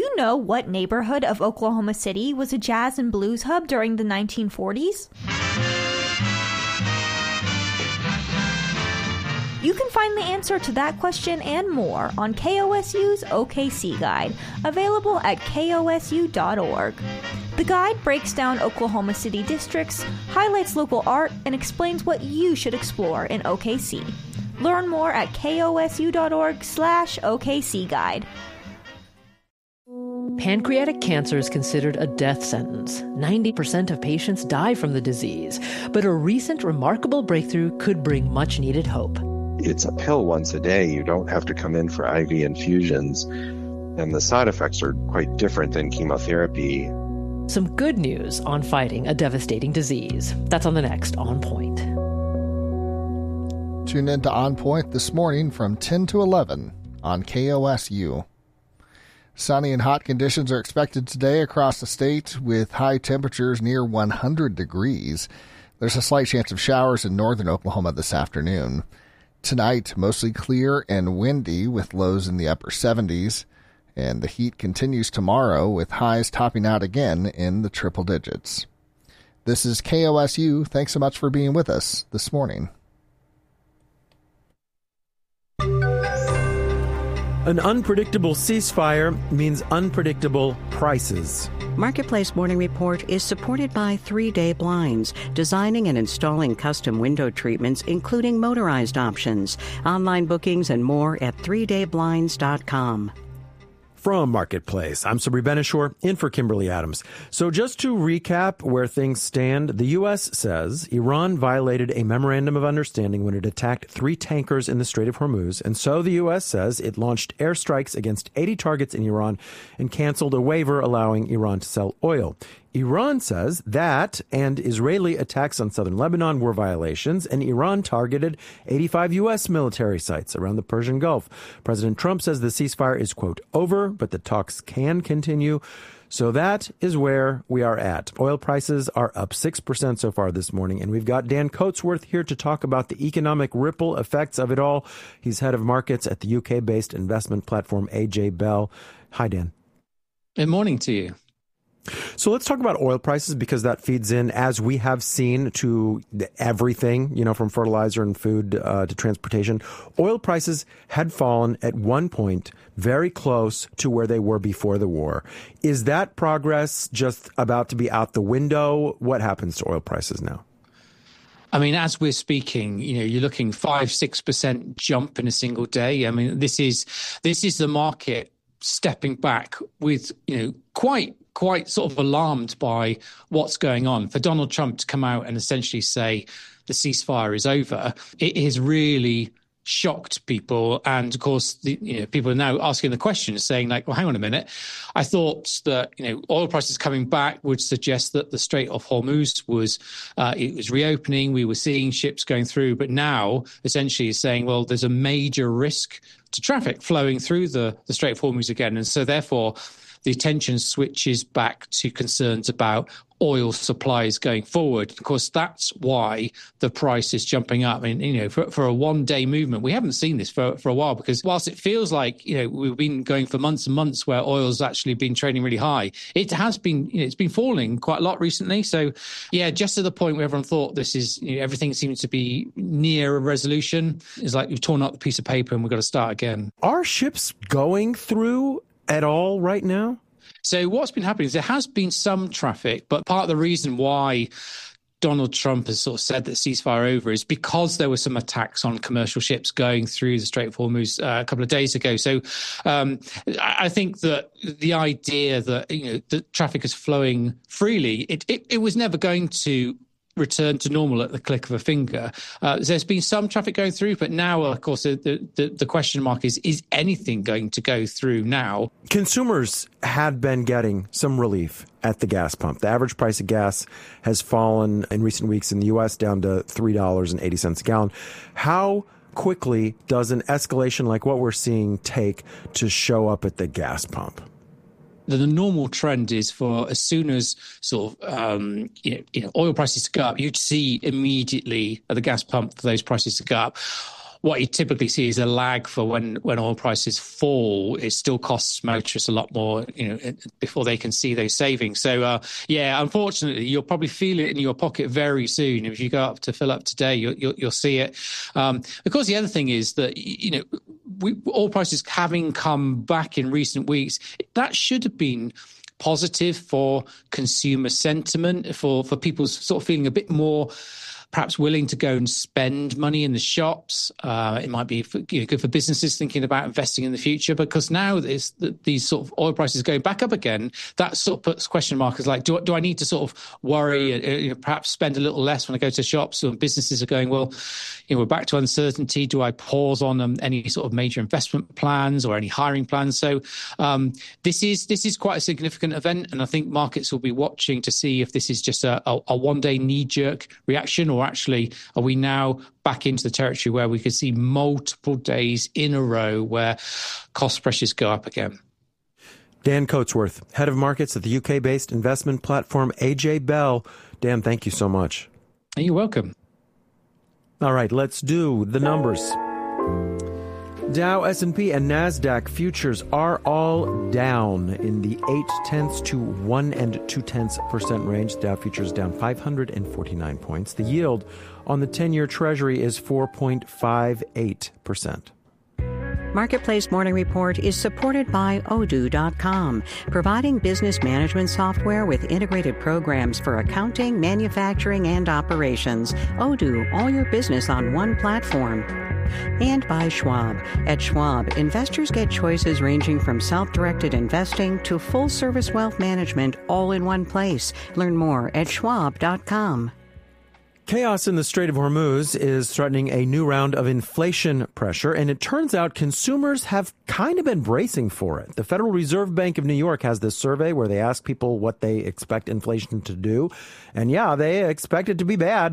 you know what neighborhood of Oklahoma City was a jazz and blues hub during the 1940s? You can find the answer to that question and more on KOSU's OKC Guide, available at kosu.org. The guide breaks down Oklahoma City districts, highlights local art, and explains what you should explore in OKC. Learn more at kosu.org/OKC Guide. Pancreatic cancer is considered a death sentence. 90% of patients die from the disease, but a recent remarkable breakthrough could bring much-needed hope. It's a pill once a day. You don't have to come in for IV infusions, and the side effects are quite different than chemotherapy. Some good news on fighting a devastating disease. That's on the next On Point. Tune in to On Point this morning from 10 to 11 on KOSU. Sunny and hot conditions are expected today across the state with high temperatures near 100 degrees. There's a slight chance of showers in northern Oklahoma this afternoon. Tonight, mostly clear and windy with lows in the upper 70s. And the heat continues tomorrow with highs topping out again in the triple digits. This is KOSU. Thanks so much for being with us this morning. An unpredictable ceasefire means unpredictable prices. Marketplace Morning Report is supported by 3 Day Blinds, designing and installing custom window treatments, including motorized options. Online bookings and more at 3dayblinds.com. From Marketplace, I'm Sabri Benishore, in for Kimberly Adams. So just to recap where things stand, the U.S. says Iran violated a memorandum of understanding when it attacked 3 tankers in the Strait of Hormuz. And so the U.S. says it launched airstrikes against 80 targets in Iran and canceled a waiver allowing Iran to sell oil. Iran says that and Israeli attacks on southern Lebanon were violations, and Iran targeted 85 U.S. military sites around the Persian Gulf. President Trump says the ceasefire is, quote, over, but the talks can continue. So that is where we are at. Oil prices are up 6% so far this morning, and we've got Dan Coatsworth here to talk about the economic ripple effects of it all. He's head of markets at the UK-based investment platform AJ Bell. Hi, Dan. Good morning to you. So let's talk about oil prices, because that feeds in, as we have seen, to everything, from fertilizer and food to transportation. Oil prices had fallen at one point very close to where they were before the war. Is that progress just about to be out the window? What happens to oil prices now? I mean, as we're speaking, you're looking 5-6% jump in a single day. I mean, this is the market stepping back with, quite sort of alarmed by what's going on. For Donald Trump to come out and essentially say the ceasefire is over, it has really shocked people. And of course, people are now asking the question, saying like, well, hang on a minute. I thought that, oil prices coming back would suggest that the Strait of Hormuz was reopening. We were seeing ships going through, but now essentially is saying, well, there's a major risk to traffic flowing through the Strait of Hormuz again. And so therefore, the attention switches back to concerns about oil supplies going forward. Of course, that's why the price is jumping up. I mean, for a one-day movement, we haven't seen this for a while, because whilst it feels like, we've been going for months and months where oil's actually been trading really high, it has been, it's been falling quite a lot recently. So, yeah, just to the point where everyone thought this is, everything seems to be near a resolution. It's like we've torn up the piece of paper and we've got to start again. Are ships going through at all right now? So what's been happening is there has been some traffic, but part of the reason why Donald Trump has sort of said that ceasefire over is because there were some attacks on commercial ships going through the Strait of Hormuz a couple of days ago. So I think that the idea that, the traffic is flowing freely, it was never going to return to normal at the click of a finger. There's been some traffic going through, but now, of course, the question mark is anything going to go through now? Consumers had been getting some relief at the gas pump. The average price of gas has fallen in recent weeks in the U.S. down to $3.80 a gallon. How quickly does an escalation like what we're seeing take to show up at the gas pump? The normal trend is for as soon as sort of oil prices to go up, you'd see immediately at the gas pump for those prices to go up. what you typically see is a lag for when oil prices fall. It still costs motorists a lot more, before they can see those savings. So, unfortunately, you'll probably feel it in your pocket very soon. If you go up to fill up today, you'll see it. Of course, the other thing is that, oil prices having come back in recent weeks, that should have been positive for consumer sentiment, for people sort of feeling a bit more perhaps willing to go and spend money in the shops. It might be good for businesses thinking about investing in the future, because now these sort of oil prices going back up again, that sort of puts question markers like, do I need to sort of worry, perhaps spend a little less when I go to shops? Or businesses are going, well, we're back to uncertainty. Do I pause on any sort of major investment plans or any hiring plans? So this is quite a significant event, and I think markets will be watching to see if this is just a one-day knee-jerk reaction, or actually are we now back into the territory where we could see multiple days in a row where cost pressures go up again. Dan Coatsworth, head of markets at the UK-based investment platform AJ Bell. Dan, thank you so much. You're welcome. All right, let's do the numbers. Dow, S&P, and NASDAQ futures are all down in the 0.8 to 1 2/10% range. Dow futures down 549 points. The yield on the 10-year Treasury is 4.58%. Marketplace Morning Report is supported by Odoo.com, providing business management software with integrated programs for accounting, manufacturing, and operations. Odoo, all your business on one platform. And by Schwab. At Schwab, investors get choices ranging from self-directed investing to full-service wealth management, all in one place. Learn more at Schwab.com. Chaos in the Strait of Hormuz is threatening a new round of inflation pressure, and it turns out consumers have kind of been bracing for it. The Federal Reserve Bank of New York has this survey where they ask people what they expect inflation to do. And they expect it to be bad,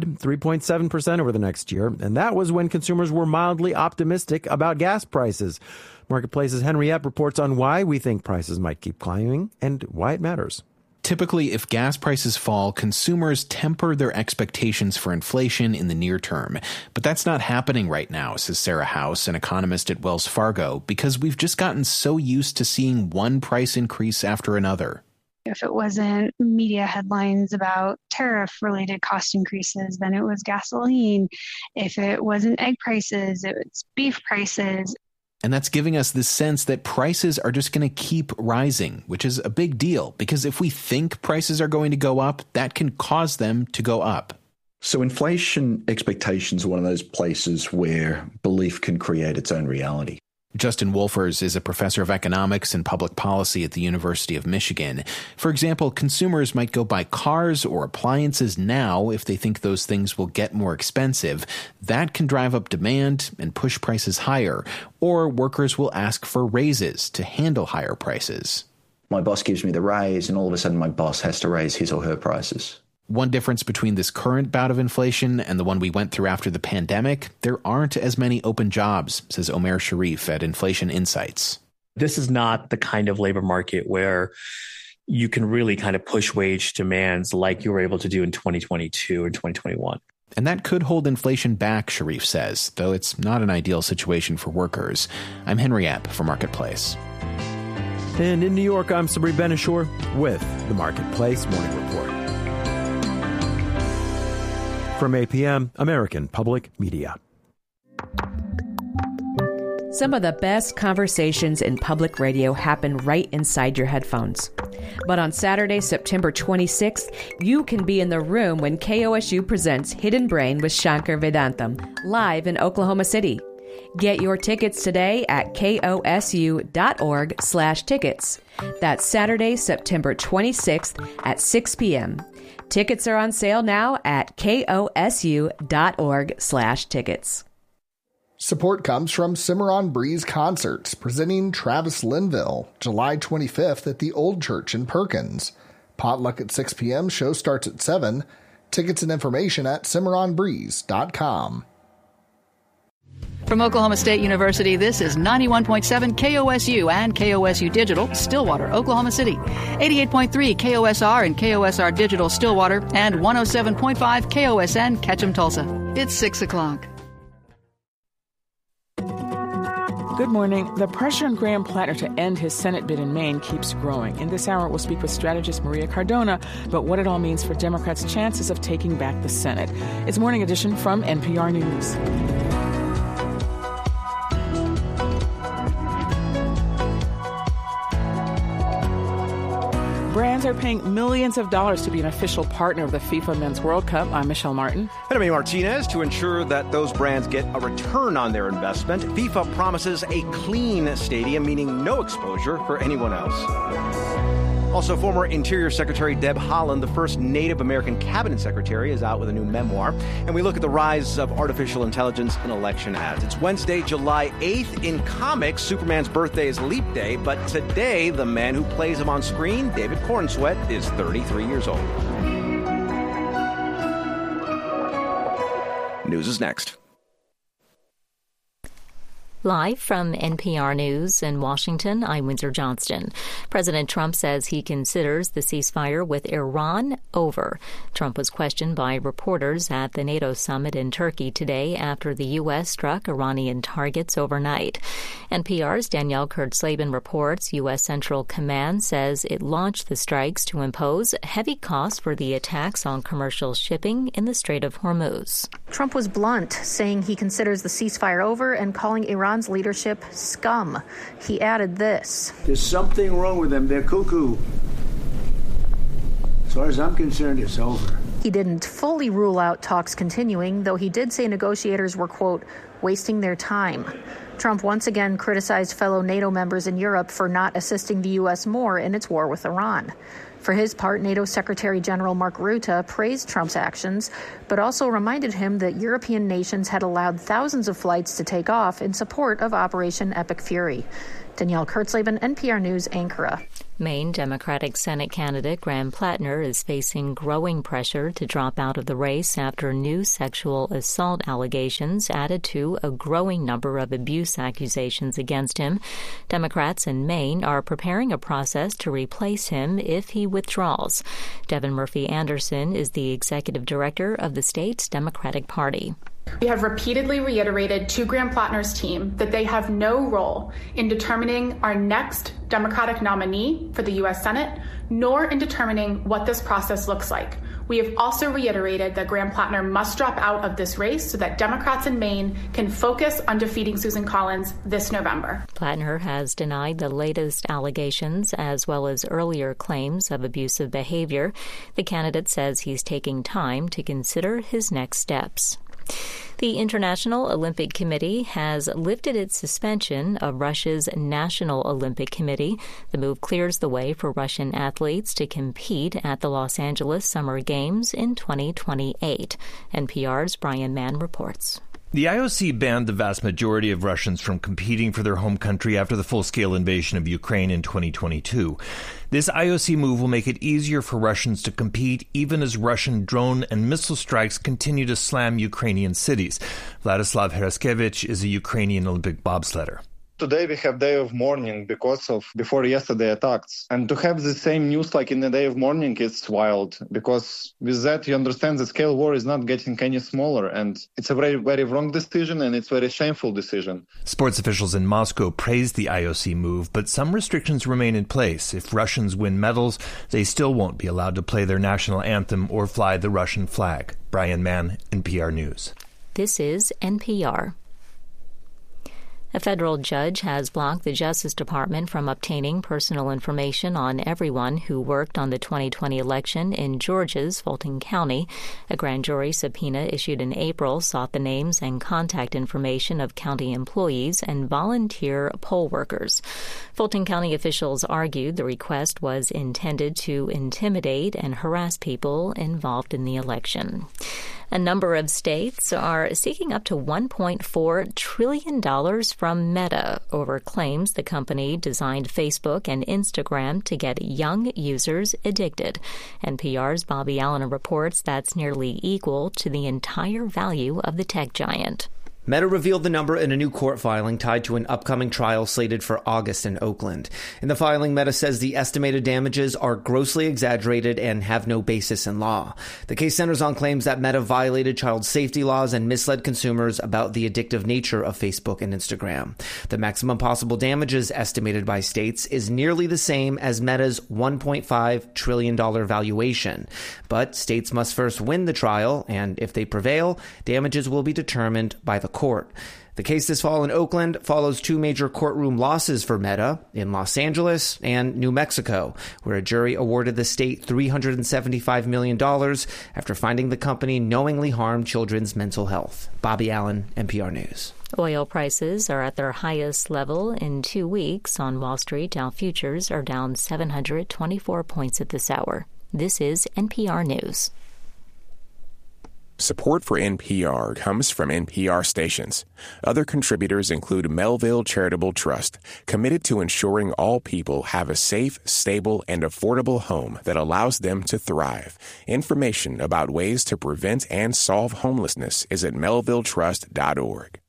3.7% over the next year. And that was when consumers were mildly optimistic about gas prices. Marketplace's Henry Epp reports on why we think prices might keep climbing and why it matters. Typically, if gas prices fall, consumers temper their expectations for inflation in the near term. But that's not happening right now, says Sarah House, an economist at Wells Fargo, because we've just gotten so used to seeing one price increase after another. If it wasn't media headlines about tariff-related cost increases, then it was gasoline. If it wasn't egg prices, it was beef prices. And that's giving us this sense that prices are just going to keep rising, which is a big deal, because if we think prices are going to go up, that can cause them to go up. So inflation expectations are one of those places where belief can create its own reality. Justin Wolfers is a professor of economics and public policy at the University of Michigan. For example, consumers might go buy cars or appliances now if they think those things will get more expensive. That can drive up demand and push prices higher. Or workers will ask for raises to handle higher prices. My boss gives me the raise, and all of a sudden my boss has to raise his or her prices. One difference between this current bout of inflation and the one we went through after the pandemic, there aren't as many open jobs, says Omer Sharif at Inflation Insights. This is not the kind of labor market where you can really kind of push wage demands like you were able to do in 2022 or 2021. And that could hold inflation back, Sharif says, though it's not an ideal situation for workers. I'm Henry Epp for Marketplace. And in New York, I'm Sabri Benishore with the Marketplace Morning Report. From APM, American Public Media. Some of the best conversations in public radio happen right inside your headphones. But on Saturday, September 26th, you can be in the room when KOSU presents Hidden Brain with Shankar Vedantam, live in Oklahoma City. Get your tickets today at kosu.org/tickets. That's Saturday, September 26th at 6 p.m. Tickets are on sale now at kosu.org/tickets. Support comes from Cimarron Breeze Concerts, presenting Travis Linville, July 25th at the Old Church in Perkins. Potluck at 6 p.m., show starts at 7. Tickets and information at cimarronbreeze.com. From Oklahoma State University, this is 91.7 KOSU and KOSU Digital, Stillwater, Oklahoma City. 88.3 KOSR and KOSR Digital, Stillwater, and 107.5 KOSN, Ketchum, Tulsa. It's 6 o'clock. Good morning. The pressure on Graham Plattner to end his Senate bid in Maine keeps growing. In this hour, we'll speak with strategist Maria Cardona about what it all means for Democrats' chances of taking back the Senate. It's Morning Edition from NPR News. Brands are paying millions of dollars to be an official partner of the FIFA Men's World Cup. I'm Michelle Martin. And I'm Martinez. To ensure that those brands get a return on their investment, FIFA promises a clean stadium, meaning no exposure for anyone else. Also, former Interior Secretary Deb Haaland, the first Native American cabinet secretary, is out with a new memoir. And we look at the rise of artificial intelligence in election ads. It's Wednesday, July 8th. In comics, Superman's birthday is Leap Day. But today, the man who plays him on screen, David Cornsweet, is 33 years old. News is next. Live from NPR News in Washington, I'm Windsor Johnston. President Trump says he considers the ceasefire with Iran over. Trump was questioned by reporters at the NATO summit in Turkey today after the U.S. struck Iranian targets overnight. NPR's Danielle Kurtzleben reports U.S. Central Command says it launched the strikes to impose heavy costs for the attacks on commercial shipping in the Strait of Hormuz. Trump was blunt, saying he considers the ceasefire over and calling Iran's leadership scum. He added this. There's something wrong with them. They're cuckoo. As far as I'm concerned, it's over. He didn't fully rule out talks continuing, though he did say negotiators were, quote, wasting their time. Trump once again criticized fellow NATO members in Europe for not assisting the U.S. more in its war with Iran. For his part, NATO Secretary General Mark Rutte praised Trump's actions, but also reminded him that European nations had allowed thousands of flights to take off in support of Operation Epic Fury. Danielle Kurtzleben, NPR News, Ankara. Maine Democratic Senate candidate Graham Plattner is facing growing pressure to drop out of the race after new sexual assault allegations added to a growing number of abuse accusations against him. Democrats in Maine are preparing a process to replace him if he withdraws. Devin Murphy Anderson is the executive director of the state's Democratic Party. We have repeatedly reiterated to Graham Plattner's team that they have no role in determining our next Democratic nominee for the U.S. Senate, nor in determining what this process looks like. We have also reiterated that Graham Plattner must drop out of this race so that Democrats in Maine can focus on defeating Susan Collins this November. Plattner has denied the latest allegations as well as earlier claims of abusive behavior. The candidate says he's taking time to consider his next steps. The International Olympic Committee has lifted its suspension of Russia's National Olympic Committee. The move clears the way for Russian athletes to compete at the Los Angeles Summer Games in 2028. NPR's Brian Mann reports. The IOC banned the vast majority of Russians from competing for their home country after the full-scale invasion of Ukraine in 2022. This IOC move will make it easier for Russians to compete even as Russian drone and missile strikes continue to slam Ukrainian cities. Vladislav Heraskevich is a Ukrainian Olympic bobsledder. Today we have day of mourning because of before yesterday attacks. And to have the same news like in the day of mourning, it's wild. Because with that, you understand the scale war is not getting any smaller. And it's a very, very wrong decision and it's a very shameful decision. Sports officials in Moscow praised the IOC move, but some restrictions remain in place. If Russians win medals, they still won't be allowed to play their national anthem or fly the Russian flag. Brian Mann, NPR News. This is NPR. A federal judge has blocked the Justice Department from obtaining personal information on everyone who worked on the 2020 election in Georgia's Fulton County. A grand jury subpoena issued in April sought the names and contact information of county employees and volunteer poll workers. Fulton County officials argued the request was intended to intimidate and harass people involved in the election. A number of states are seeking up to $1.4 trillion from Meta over claims the company designed Facebook and Instagram to get young users addicted. NPR's Bobby Allen reports that's nearly equal to the entire value of the tech giant. Meta revealed the number in a new court filing tied to an upcoming trial slated for August in Oakland. In the filing, Meta says the estimated damages are grossly exaggerated and have no basis in law. The case centers on claims that Meta violated child safety laws and misled consumers about the addictive nature of Facebook and Instagram. The maximum possible damages estimated by states is nearly the same as Meta's $1.5 trillion valuation. But states must first win the trial, and if they prevail, damages will be determined by the court. The case this fall in Oakland follows two major courtroom losses for Meta in Los Angeles and New Mexico, where a jury awarded the state $375 million after finding the company knowingly harmed children's mental health. Bobby Allen, NPR News. Oil prices are at their highest level in 2 weeks. On Wall Street, Dow futures are down 724 points at this hour. This is NPR News. Support for NPR comes from NPR stations. Other contributors include Melville Charitable Trust, committed to ensuring all people have a safe, stable, and affordable home that allows them to thrive. Information about ways to prevent and solve homelessness is at melvilletrust.org.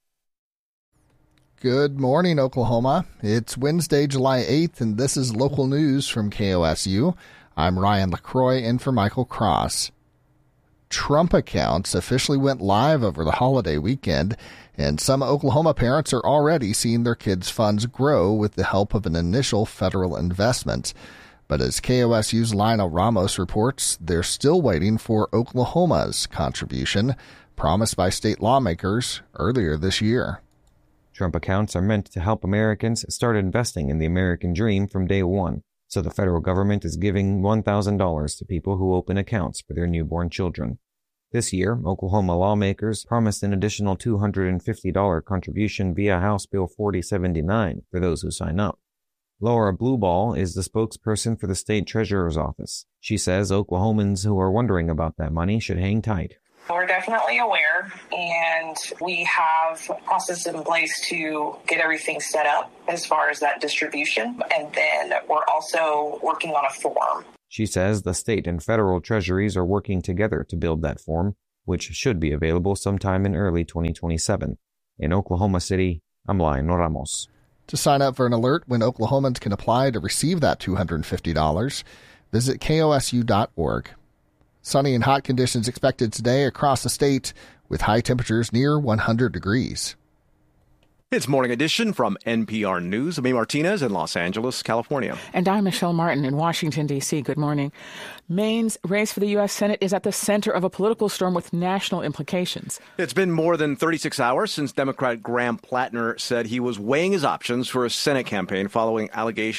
Good morning, Oklahoma. It's Wednesday, July 8th, and this is local news from KOSU. I'm Ryan LaCroix in for Michael Cross. Trump accounts officially went live over the holiday weekend, and some Oklahoma parents are already seeing their kids' funds grow with the help of an initial federal investment. But as KOSU's Lionel Ramos reports, they're still waiting for Oklahoma's contribution, promised by state lawmakers earlier this year. Trump accounts are meant to help Americans start investing in the American dream from day one. So the federal government is giving $1,000 to people who open accounts for their newborn children. This year, Oklahoma lawmakers promised an additional $250 contribution via House Bill 4079 for those who sign up. Laura Blueball is the spokesperson for the state treasurer's office. She says Oklahomans who are wondering about that money should hang tight. We're definitely aware, and we have processes in place to get everything set up as far as that distribution. And then we're also working on a form. She says the state and federal treasuries are working together to build that form, which should be available sometime in early 2027. In Oklahoma City, I'm Lionel Ramos. To sign up for an alert when Oklahomans can apply to receive that $250, visit kosu.org. Sunny and hot conditions expected today across the state with high temperatures near 100 degrees. It's Morning Edition from NPR News. I'm Martinez in Los Angeles, California. And I'm Michelle Martin in Washington, D.C. Good morning. Maine's race for the U.S. Senate is at the center of a political storm with national implications. It's been more than 36 hours since Democrat Graham Plattner said he was weighing his options for a Senate campaign following allegations